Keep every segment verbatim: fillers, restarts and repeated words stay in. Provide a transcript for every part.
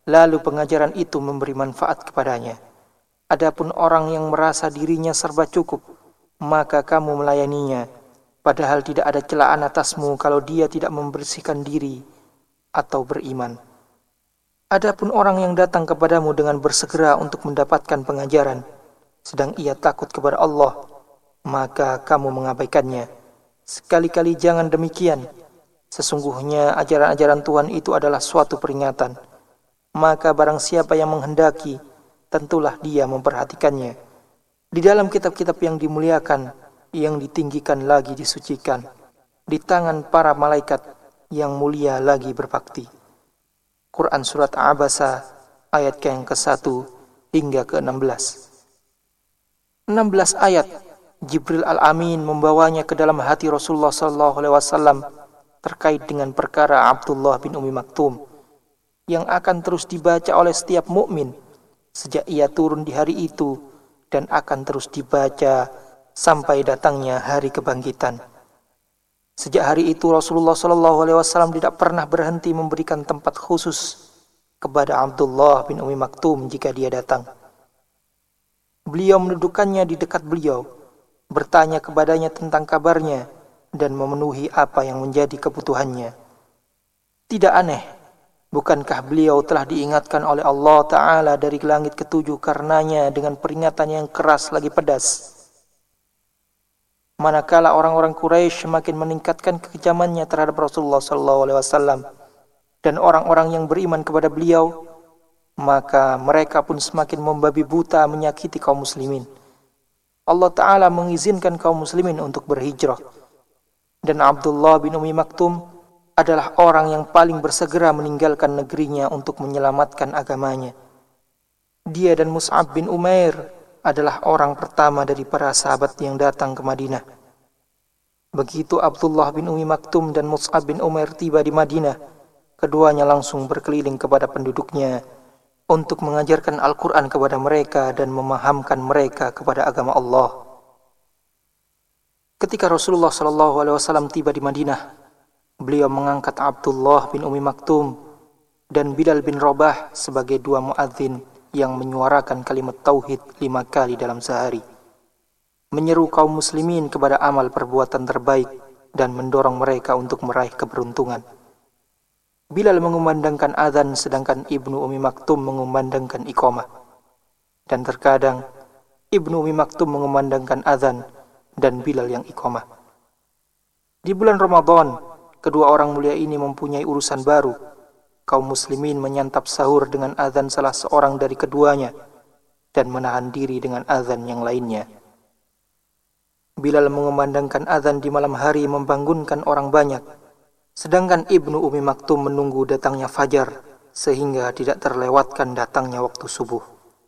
lalu pengajaran itu memberi manfaat kepadanya. Adapun orang yang merasa dirinya serba cukup, maka kamu melayaninya, padahal tidak ada celaan atasmu kalau dia tidak membersihkan diri atau beriman. Adapun orang yang datang kepadamu dengan bersegera untuk mendapatkan pengajaran, sedang ia takut kepada Allah, maka kamu mengabaikannya. Sekali-kali jangan demikian. Sesungguhnya ajaran-ajaran Tuhan itu adalah suatu peringatan. Maka barang siapa yang menghendaki, tentulah dia memperhatikannya. Di dalam kitab-kitab yang dimuliakan, yang ditinggikan lagi disucikan, di tangan para malaikat yang mulia lagi berbakti. Quran Surat Abasa ayat yang ke satu hingga ke enam belas. enam belas ayat Jibril Al-Amin membawanya ke dalam hati Rasulullah sallallahu alaihi wasallam terkait dengan perkara Abdullah bin Umi Maktum yang akan terus dibaca oleh setiap mukmin sejak ia turun di hari itu dan akan terus dibaca sampai datangnya hari kebangkitan. Sejak hari itu Rasulullah sallallahu alaihi wasallam tidak pernah berhenti memberikan tempat khusus kepada Abdullah bin Umi Maktum jika dia datang. Beliau mendudukkannya di dekat beliau, bertanya kepadanya tentang kabarnya, dan memenuhi apa yang menjadi kebutuhannya. Tidak aneh, bukankah beliau telah diingatkan oleh Allah Ta'ala dari langit ketujuh karenanya dengan peringatan yang keras lagi pedas? Manakala orang-orang Quraisy semakin meningkatkan kekejamannya terhadap Rasulullah sallallahu alaihi wasallam dan orang-orang yang beriman kepada beliau, maka mereka pun semakin membabi buta menyakiti kaum muslimin. Allah Ta'ala mengizinkan kaum muslimin untuk berhijrah. Dan Abdullah bin Umi Maktum adalah orang yang paling bersegera meninggalkan negerinya untuk menyelamatkan agamanya. Dia dan Mus'ab bin Umair adalah orang pertama dari para sahabat yang datang ke Madinah. Begitu Abdullah bin Umi Maktum dan Mus'ab bin Umair tiba di Madinah, keduanya langsung berkeliling kepada penduduknya untuk mengajarkan Al-Quran kepada mereka dan memahamkan mereka kepada agama Allah. Ketika Rasulullah sallallahu alaihi wasallam tiba di Madinah, beliau mengangkat Abdullah bin Umi Maktum dan Bilal bin Rabah sebagai dua muadzin yang menyuarakan kalimat tauhid lima kali dalam sehari, menyeru kaum muslimin kepada amal perbuatan terbaik dan mendorong mereka untuk meraih keberuntungan. Bilal mengumandangkan azan sedangkan Ibnu Umi Maktum mengumandangkan iqamah. Dan terkadang Ibnu Umi Maktum mengumandangkan azan dan Bilal yang iqamah. Di bulan Ramadan, kedua orang mulia ini mempunyai urusan baru. Kaum muslimin menyantap sahur dengan azan salah seorang dari keduanya dan menahan diri dengan azan yang lainnya. Bilal mengumandangkan azan di malam hari membangunkan orang banyak, sedangkan Ibnu Umi Maktum menunggu datangnya fajar sehingga tidak terlewatkan datangnya waktu subuh.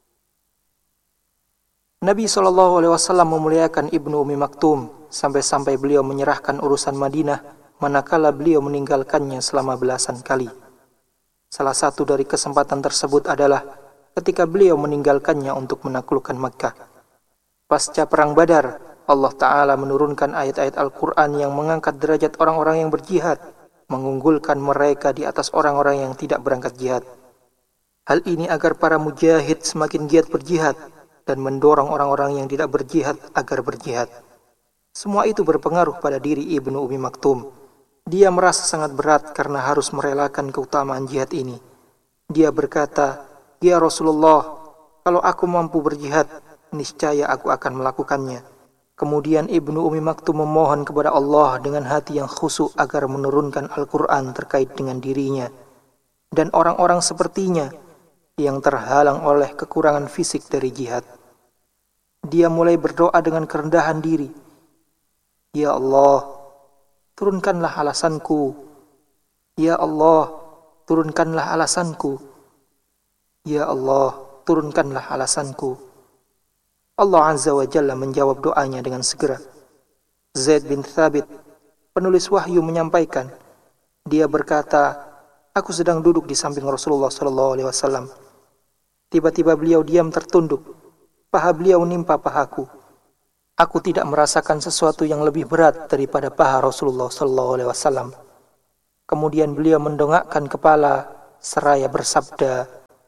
Nabi shallallahu alaihi wasallam memuliakan Ibnu Umi Maktum sampai-sampai beliau menyerahkan urusan Madinah manakala beliau meninggalkannya selama belasan kali. Salah satu dari kesempatan tersebut adalah ketika beliau meninggalkannya untuk menaklukkan Makkah. Pasca perang Badar, Allah Ta'ala menurunkan ayat-ayat Al-Quran yang mengangkat derajat orang-orang yang berjihad, mengunggulkan mereka di atas orang-orang yang tidak berangkat jihad. Hal ini agar para mujahid semakin giat berjihad dan mendorong orang-orang yang tidak berjihad agar berjihad. Semua itu berpengaruh pada diri Ibnu Umi Maktum. Dia merasa sangat berat karena harus merelakan keutamaan jihad ini. Dia berkata, "Ya Rasulullah, kalau aku mampu berjihad, niscaya aku akan melakukannya." Kemudian Ibnu Umi Maktum memohon kepada Allah dengan hati yang khusyuk agar menurunkan Al-Quran terkait dengan dirinya dan orang-orang sepertinya yang terhalang oleh kekurangan fisik dari jihad. Dia mulai berdoa dengan kerendahan diri. "Ya Allah, turunkanlah alasanku. Ya Allah, turunkanlah alasanku. Ya Allah, turunkanlah alasanku." Allah Azza wa Jalla menjawab doanya dengan segera. Zaid bin Thabit, penulis wahyu, menyampaikan, dia berkata, "Aku sedang duduk di samping Rasulullah sallallahu alaihi wasallam. Tiba-tiba beliau diam tertunduk. Paha beliau menimpa pahaku. Aku tidak merasakan sesuatu yang lebih berat daripada paha Rasulullah sallallahu alaihi wasallam. Kemudian beliau mendongakkan kepala seraya bersabda,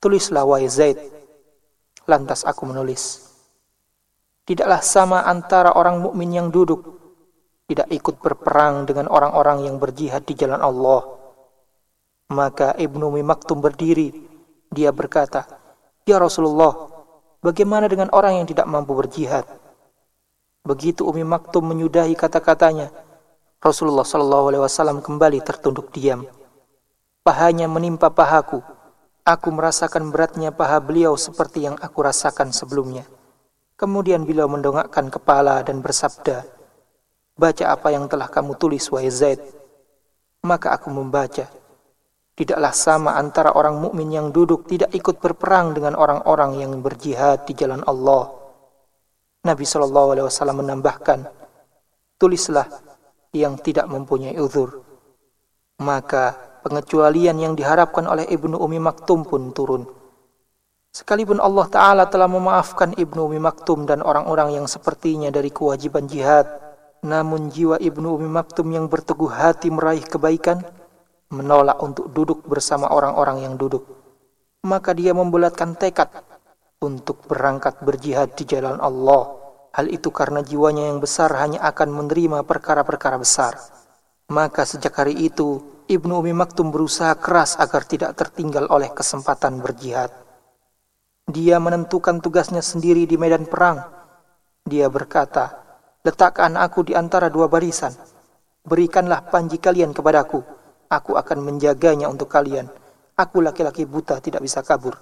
Tulislah wahai Zaid. Lantas aku menulis, tidaklah sama antara orang mukmin yang duduk, tidak ikut berperang dengan orang-orang yang berjihad di jalan Allah. Maka Ibnu Ummi Maktum berdiri. Dia berkata, ya Rasulullah, bagaimana dengan orang yang tidak mampu berjihad? Begitu Ummi Maktum menyudahi kata-katanya, Rasulullah shallallahu alaihi wasallam kembali tertunduk diam. Pahanya menimpa pahaku. Aku merasakan beratnya paha beliau seperti yang aku rasakan sebelumnya. Kemudian beliau mendongakkan kepala dan bersabda, baca apa yang telah kamu tulis wahai Zaid. Maka aku membaca, tidaklah sama antara orang mukmin yang duduk tidak ikut berperang dengan orang-orang yang berjihad di jalan Allah. Nabi shallallahu alaihi wasallam menambahkan, tulislah yang tidak mempunyai uzur. Maka pengecualian yang diharapkan oleh Ibnu Ummi Maktum pun turun. Sekalipun Allah Ta'ala telah memaafkan Ibnu Ummi Maktum dan orang-orang yang sepertinya dari kewajiban jihad, namun jiwa Ibnu Ummi Maktum yang berteguh hati meraih kebaikan, menolak untuk duduk bersama orang-orang yang duduk. Maka dia membulatkan tekad untuk berangkat berjihad di jalan Allah. Hal itu karena jiwanya yang besar hanya akan menerima perkara-perkara besar. Maka sejak hari itu, Ibnu Ummi Maktum berusaha keras agar tidak tertinggal oleh kesempatan berjihad. Dia menentukan tugasnya sendiri di medan perang. Dia berkata, letakkan aku di antara dua barisan. Berikanlah panji kalian kepadaku. Aku akan menjaganya untuk kalian. Aku laki-laki buta tidak bisa kabur.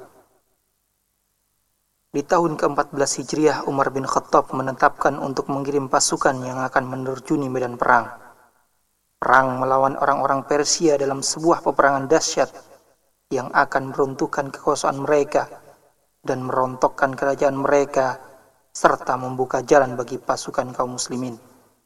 Di tahun keempat belas Hijriah, Umar bin Khattab menetapkan untuk mengirim pasukan yang akan menerjuni medan perang. Perang melawan orang-orang Persia dalam sebuah peperangan dahsyat yang akan meruntuhkan kekuasaan mereka dan merontokkan kerajaan mereka serta membuka jalan bagi pasukan kaum muslimin.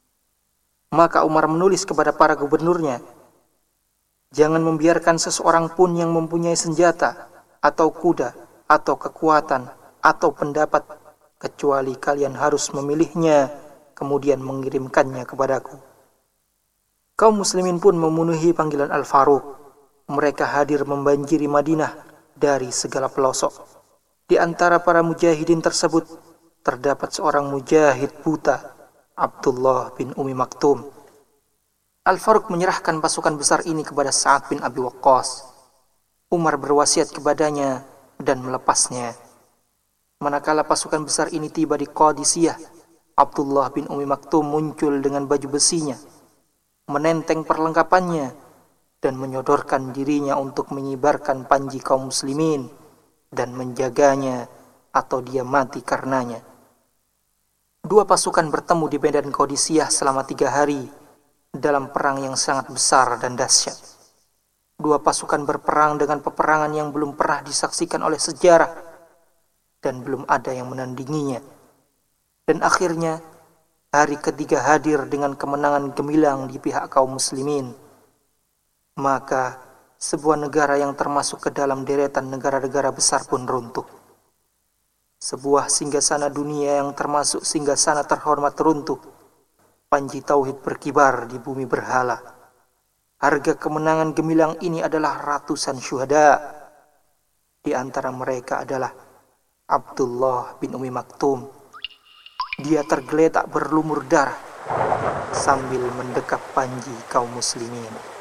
Maka Umar menulis kepada para gubernurnya, jangan membiarkan seseorang pun yang mempunyai senjata atau kuda atau kekuatan atau pendapat kecuali kalian harus memilihnya kemudian mengirimkannya kepadaku. Kaum muslimin pun memenuhi panggilan Al-Faruq. Mereka hadir membanjiri Madinah dari segala pelosok. Di antara para mujahidin tersebut, terdapat seorang mujahid buta, Abdullah bin Ummi Maktum. Al-Faruq menyerahkan pasukan besar ini kepada Sa'ad bin Abi Waqqas. Umar berwasiat kepadanya dan melepasnya. Manakala pasukan besar ini tiba di Qadisiyah, Abdullah bin Ummi Maktum muncul dengan baju besinya, menenteng perlengkapannya, dan menyodorkan dirinya untuk mengibarkan panji kaum muslimin dan menjaganya atau dia mati karenanya. Dua pasukan bertemu di medan Qadisiyah selama tiga hari dalam perang yang sangat besar dan dahsyat. Dua pasukan berperang dengan peperangan yang belum pernah disaksikan oleh sejarah dan belum ada yang menandinginya. Dan akhirnya hari ketiga hadir dengan kemenangan gemilang di pihak kaum muslimin. Maka sebuah negara yang termasuk ke dalam deretan negara-negara besar pun runtuh. Sebuah singgasana dunia yang termasuk singgasana terhormat runtuh. Panji tauhid berkibar di bumi berhala. Harga kemenangan gemilang ini adalah ratusan syuhada. Di antara mereka adalah Abdullah bin Ummi Maktum. Dia tergeletak berlumur darah sambil mendekap panji kaum muslimin.